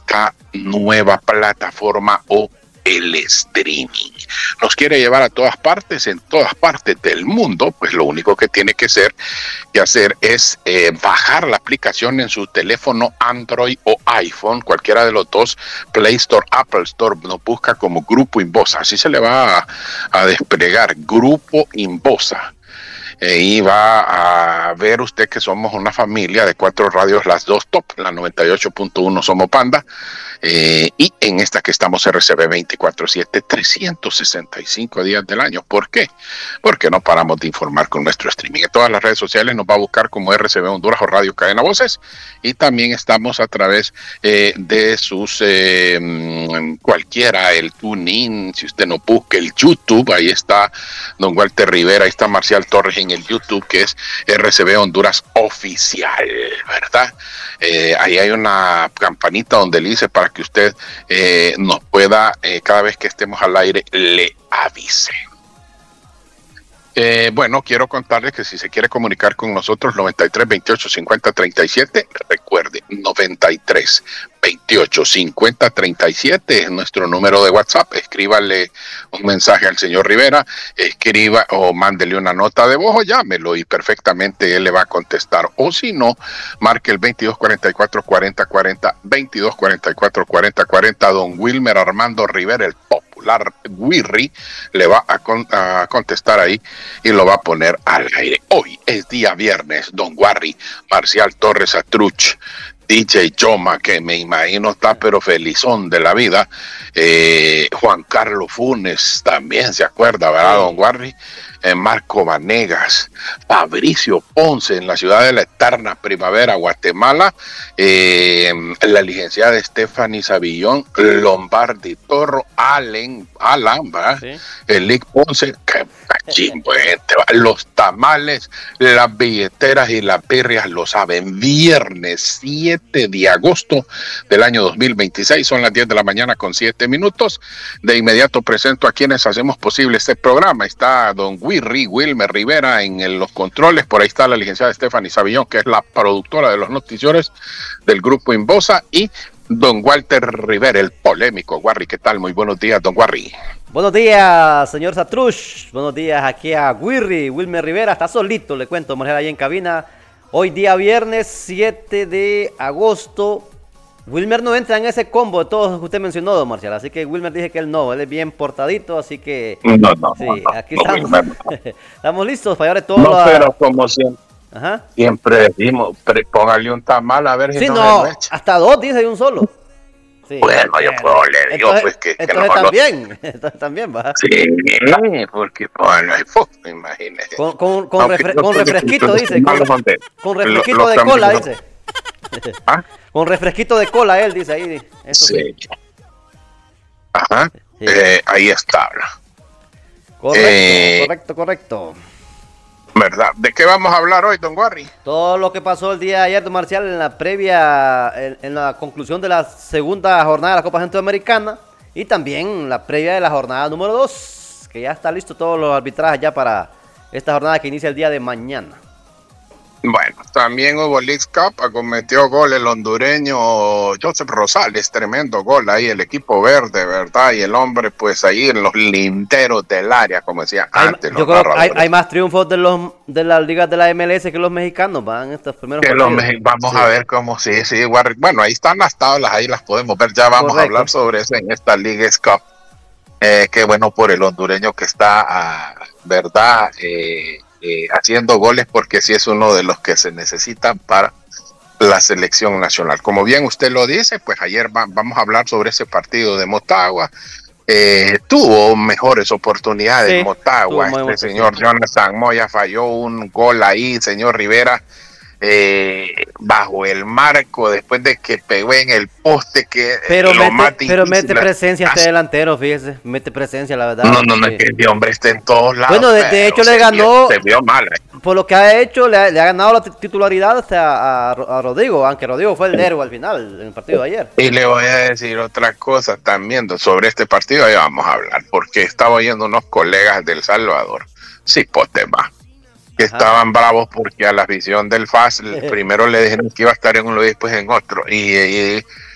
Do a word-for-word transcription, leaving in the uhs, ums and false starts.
esta nueva plataforma o el streaming. Nos quiere llevar a todas partes, en todas partes del mundo, pues lo único que tiene que ser que hacer es eh, bajar la aplicación en su teléfono Android o iPhone, cualquiera de los dos, Play Store, Apple Store, nos busca como Grupo Inbosa, así se le va a, a desplegar, Grupo Inbosa. Y va a ver usted que somos una familia de cuatro radios, las dos top, la noventa y ocho punto uno Somos Panda, eh, y en esta que estamos R C B veinticuatro siete, trescientos sesenta y cinco días del año. ¿Por qué? Porque no paramos de informar con nuestro streaming. En todas las redes sociales nos va a buscar como R C B Honduras o Radio Cadena Voces, y también estamos a través eh, de sus eh, cualquiera, el TuneIn, si usted nos busca el YouTube, ahí está don Walter Rivera, ahí está Marcial Torres en el YouTube, que es R C B Honduras Oficial, ¿verdad? Eh, ahí hay una campanita donde le dice para que usted eh, nos pueda, eh, cada vez que estemos al aire, le avise. Eh, bueno, quiero contarles que si se quiere comunicar con nosotros, noventa y tres, veintiocho, cincuenta, treinta y siete, recuerde, noventa y tres, veintiocho, cincuenta, treinta y siete es nuestro número de WhatsApp. Escríbale un mensaje al señor Rivera, escriba o mándele una nota de voz o llámelo y perfectamente él le va a contestar. O si no, marque el veintidós cuarenta y cuatro, cuarenta cuarenta, veintidós cuarenta y cuatro, cuarenta cuarenta. Don Wilmer Armando Rivera, el popular Wirri, le va a, con, a contestar ahí y lo va a poner al aire. Hoy es día viernes, don Warri, Marcial Torres Atruch, D J Choma, que me imagino está pero felizón de la vida, eh, Juan Carlos Funes también se acuerda, ¿verdad, don Warri? Eh, Marco Vanegas, Fabricio Ponce en la ciudad de la eterna primavera, Guatemala, eh, la licenciada Stephanie Savillón, Lombardi Torro, Allen, Alan, ¿verdad? Sí. El Lick Ponce, que cachimbo, gente, los tamales, las billeteras y las birrias lo saben. Viernes siete de agosto del año dos mil veintiséis, son las diez de la mañana con siete minutos. De inmediato presento a quienes hacemos posible este programa. Está don Wirri, Wilmer Rivera en el, los controles, por ahí está la licenciada Stephanie Savillón, que es la productora de los noticiores del Grupo Inbosa, y don Walter Rivera, el polémico. Warri, ¿qué tal? Muy buenos días, don Warri. Buenos días, señor Satrush. Buenos días aquí a Wirri, Wilmer Rivera. Está solito, le cuento, Marcela, ahí en cabina. Hoy día viernes siete de agosto. Wilmer no entra en ese combo de todos que usted mencionó, don Marcial. Así que Wilmer dice que él no, él es bien portadito, así que... No, no, sí, no, aquí no, estamos. Wilmer, no. Estamos listos para llevar todo. No, la... pero como siempre, Ajá. siempre decimos, pre- póngale un tamal a ver si Sí, no, no, se lo echa. hasta dos dice de un solo. Sí. Bueno, yo puedo le digo, Entonces, pues que, que entonces no lo- también, entonces también va. Sí, porque bueno, imagínese. Con, con, con, Aunque refre- yo con creo que refresquito, los dice. Con, tamales son de- con lo- refresquito los de tamales cola, son- dice. ¿Ah? Con refresquito de cola, él dice ahí. Eso sí. Sí. Ajá. Sí. Eh, ahí está. Correcto, Eh, correcto, correcto. ¿Verdad? ¿De qué vamos a hablar hoy, don Warri? Todo lo que pasó el día de ayer, don Marcial, en la previa, en, en la conclusión de la segunda jornada de la Copa Centroamericana y también la previa de la jornada número dos, que ya está listo todos los arbitrajes ya para esta jornada que inicia el día de mañana. Bueno, también hubo Leagues Cup, cometió gol el hondureño Joseph Rosales, tremendo gol ahí, el equipo verde, ¿verdad? Y el hombre, pues ahí en los linderos del área, como decía Hay, antes. yo creo que hay, hay más triunfos de los de las ligas de la M L S que los mexicanos van estos primeros que los partidos. mex- vamos Sí. a ver cómo sí, sí, Warri. Bueno, ahí están las tablas, ahí las podemos ver, ya vamos Correcto. a hablar sobre eso en esta Leagues Cup. Eh, qué bueno por el hondureño que está, ah, ¿verdad? Eh, eh, haciendo goles, porque sí es uno de los que se necesitan para la selección nacional. Como bien usted lo dice, pues ayer va, vamos a hablar sobre ese partido de Motagua. Eh, tuvo mejores oportunidades Sí, Motagua. tuvo muy Este buenas señor Jonathan Moya falló un gol ahí, señor Rivera, eh, bajo el marco, después de que pegó en el poste, que Pero lo más mete, pero difícil- mete presencia este delantero, fíjese, mete presencia, la verdad. No, no, no, Sí. es que el hombre está en todos lados. Bueno, de- de pero hecho le se ganó- vio- se vio mal. eh. Por lo que ha hecho, le ha, le ha ganado la titularidad hasta a, a Rodrigo, aunque Rodrigo fue el héroe al final en el partido de ayer. Y le voy a decir otra cosa también sobre este partido, ahí vamos a hablar, porque estaba oyendo unos colegas del Salvador, Cipotema, que Ajá. estaban bravos porque a la afición del F A S primero le dijeron que iba a estar en uno y después en otro, y, y